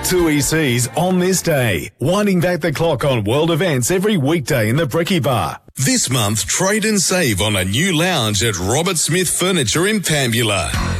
TUI Seas on this day, winding back the clock on world events every weekday in the Brekkie Bar. This month, trade and save on a new lounge at Robert Smith Furniture in Pambula.